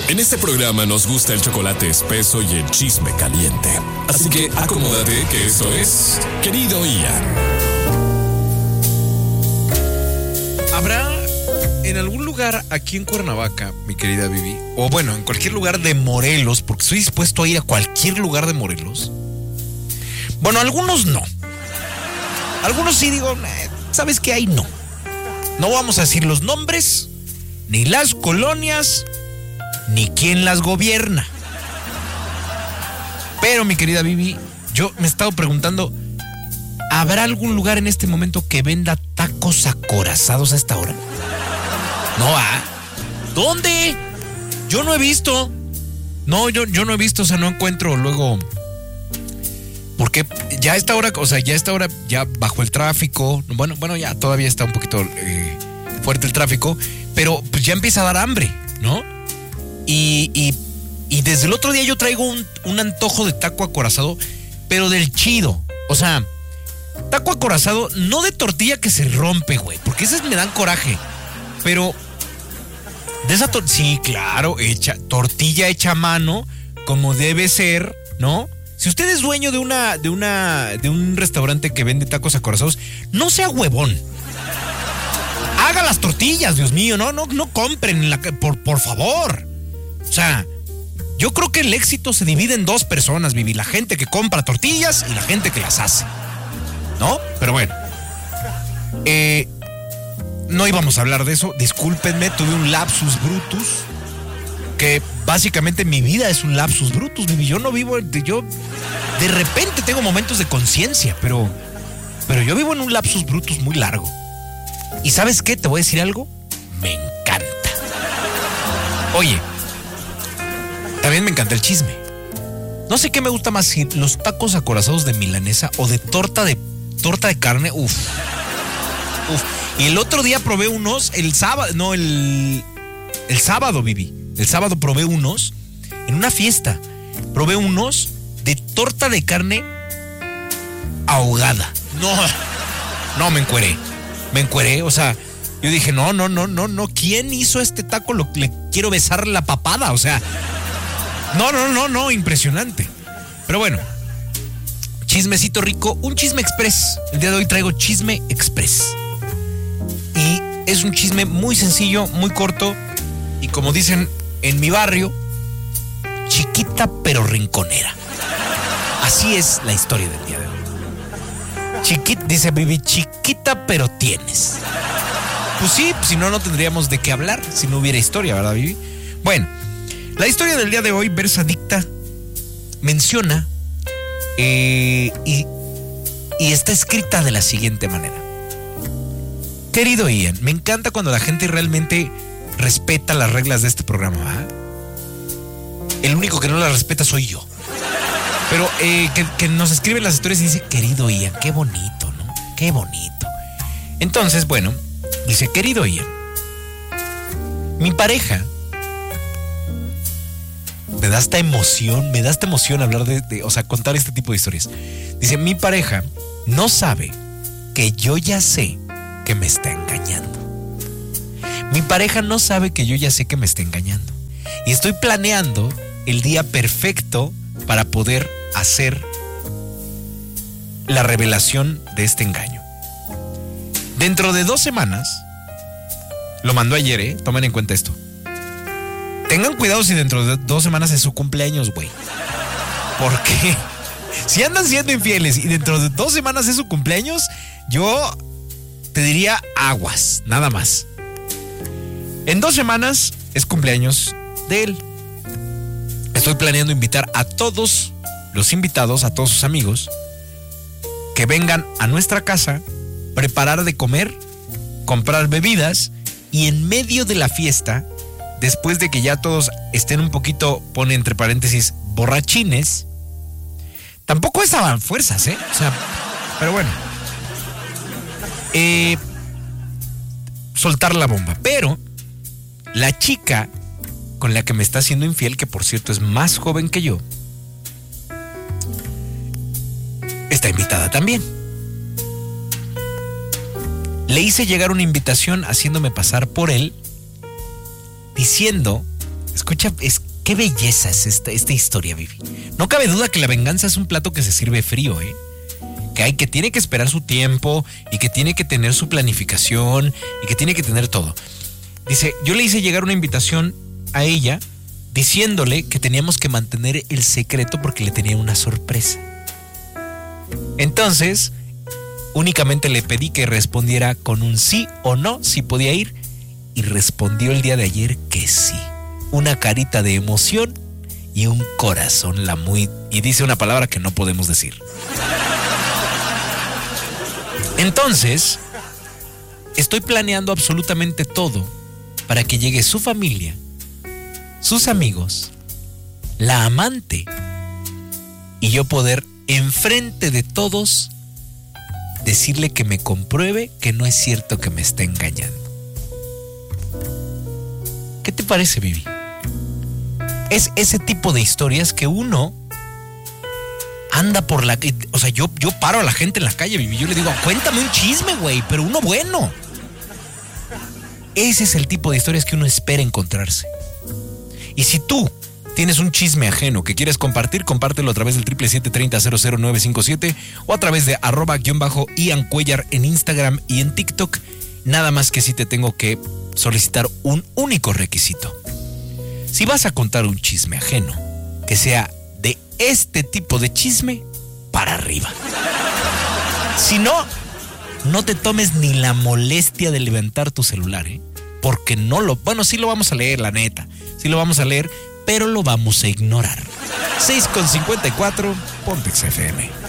En este programa nos gusta el chocolate espeso y el chisme caliente. Así que acomódate que esto es Querido Ian. ¿Habrá en algún lugar aquí en Cuernavaca, mi querida Vivi, o bueno, en cualquier lugar de Morelos, porque estoy dispuesto a ir a cualquier lugar de Morelos? Bueno, algunos no. Algunos sí digo, ¿sabes qué hay? No. No vamos a decir los nombres, ni las colonias, ni quién las gobierna. Pero, mi querida Vivi, yo me he estado preguntando, ¿habrá algún lugar en este momento que venda tacos acorazados a esta hora? No, ¿dónde? Yo no he visto. No, yo no he visto, o sea, no encuentro luego. Porque ya a esta hora, ya bajó el tráfico. Bueno, ya todavía está un poquito fuerte el tráfico, pero pues ya empieza a dar hambre, ¿no? Y desde el otro día yo traigo un antojo de taco acorazado, pero del chido. O sea, taco acorazado, no de tortilla que se rompe, güey, porque esas me dan coraje. Pero de esa sí, claro, tortilla hecha a mano, como debe ser, ¿no? Si usted es dueño de un restaurante que vende tacos acorazados, no sea huevón. Haga las tortillas, Dios mío, no compren por favor. O sea, yo creo que el éxito se divide en dos personas, Vivi, la gente que compra tortillas y la gente que las hace, ¿no? Pero bueno, no íbamos a hablar de eso, discúlpenme, tuve un lapsus brutus, que básicamente mi vida es un lapsus brutus, Vivi. Yo no vivo, yo de repente tengo momentos de conciencia, pero yo vivo en un lapsus brutus muy largo. ¿Y sabes qué? Te voy a decir algo, me encanta. Oye, también me encanta el chisme. No sé qué me gusta más, si los tacos acorazados de milanesa o de torta de carne, uf. Y el otro día probé unos, el sábado, Vivi. El sábado probé unos en una fiesta. Probé unos de torta de carne ahogada. No, me encueré. O sea, yo dije, no. ¿Quién hizo este taco? Le quiero besar la papada. O sea, no, impresionante. Pero bueno, chismecito rico, un chisme express. El día de hoy traigo chisme express. Y es un chisme muy sencillo, muy corto. Y como dicen en mi barrio, chiquita pero rinconera. Así es la historia del día de hoy. Dice Vivi, chiquita pero tienes. Pues sí, si no tendríamos de qué hablar si no hubiera historia, ¿verdad, Vivi? Bueno, la historia del día de hoy, versadicta, menciona y está escrita de la siguiente manera. Querido Ian, me encanta cuando la gente realmente respeta las reglas de este programa, ¿verdad? El único que no las respeta soy yo. Pero que nos escriben las historias y dice, querido Ian, qué bonito, ¿no? Qué bonito. Entonces, bueno, dice, querido Ian, mi pareja, me da esta emoción hablar o sea, contar este tipo de historias. Dice, mi pareja no sabe que yo ya sé que me está engañando. Mi pareja no sabe que yo ya sé que me está engañando. Y estoy planeando el día perfecto para poder hacer la revelación de este engaño. Dentro de 2 semanas, lo mandó ayer, tomen en cuenta esto. Tengan cuidado si dentro de 2 semanas es su cumpleaños, güey. Porque si andan siendo infieles y dentro de 2 semanas es su cumpleaños, yo te diría aguas, nada más. En 2 semanas es cumpleaños de él. Estoy planeando invitar a todos los invitados, a todos sus amigos, que vengan a nuestra casa, preparar de comer, comprar bebidas y en medio de la fiesta, después de que ya todos estén un poquito, pone entre paréntesis, borrachines, tampoco estaban fuerzas, o sea, pero bueno, soltar la bomba. Pero la chica con la que me está haciendo infiel, que por cierto es más joven que yo, está invitada también. Le hice llegar una invitación haciéndome pasar por él, diciendo, Escucha, qué belleza es esta historia, Vivi. No cabe duda que la venganza es un plato que se sirve frío, ¿eh? Que tiene que esperar su tiempo y que tiene que tener su planificación y que tiene que tener todo. Dice, yo le hice llegar una invitación a ella diciéndole que teníamos que mantener el secreto porque le tenía una sorpresa. Entonces, únicamente le pedí que respondiera con un sí o no, si podía ir, y respondió el día de ayer que sí. Una carita de emoción y un corazón y dice una palabra que no podemos decir. Entonces, estoy planeando absolutamente todo para que llegue su familia, sus amigos, la amante y yo poder enfrente de todos decirle que me compruebe que no es cierto que me está engañando. ¿Qué te parece, Vivi? Es ese tipo de historias que uno anda por la... O sea, yo paro a la gente en la calle, Vivi, yo le digo, cuéntame un chisme, güey, pero uno bueno. Ese es el tipo de historias que uno espera encontrarse. Y si tú tienes un chisme ajeno que quieres compartir, compártelo a través del 777-30-00957 o a través de @Ian Cuellar en Instagram y en TikTok. Nada más que si te tengo que solicitar un único requisito. Si vas a contar un chisme ajeno, que sea de este tipo de chisme para arriba. Si no, no te tomes ni la molestia de levantar tu celular, porque bueno, sí lo vamos a leer, la neta, sí lo vamos a leer, pero lo vamos a ignorar. 6:54, Pontex FM.